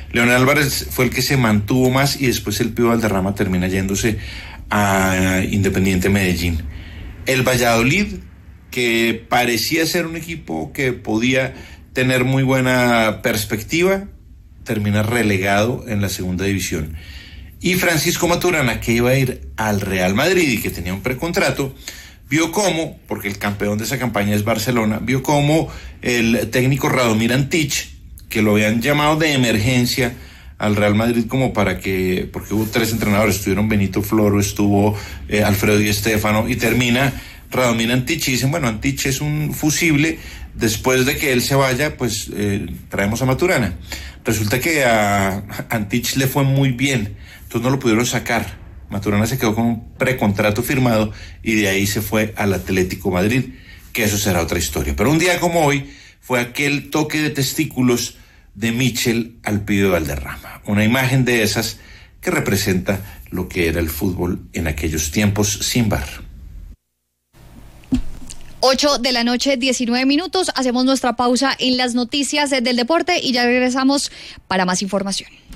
Leonel Álvarez fue el que se mantuvo más y después el Pío Valderrama termina yéndose a Independiente Medellín. El Valladolid, que parecía ser un equipo que podía tener muy buena perspectiva, termina relegado en la segunda división. Y Francisco Maturana, que iba a ir al Real Madrid y que tenía un precontrato, vio cómo, porque el campeón de esa campaña es Barcelona, vio cómo el técnico Radomir Antich, que lo habían llamado de emergencia al Real Madrid como para que, porque hubo 3 entrenadores, estuvieron Benito Floro, estuvo Alfredo Di Stéfano, y termina Radomir Antich y dicen, bueno, Antich es un fusible, después de que él se vaya, pues traemos a Maturana. Resulta que a Antich le fue muy bien, entonces no lo pudieron sacar. Maturana se quedó con un precontrato firmado y de ahí se fue al Atlético Madrid, que eso será otra historia. Pero un día como hoy fue aquel toque de testículos de Michel al Pío Valderrama, una imagen de esas que representa lo que era el fútbol en aquellos tiempos sin VAR. 8:19 p.m, hacemos nuestra pausa en las noticias del deporte y ya regresamos para más información.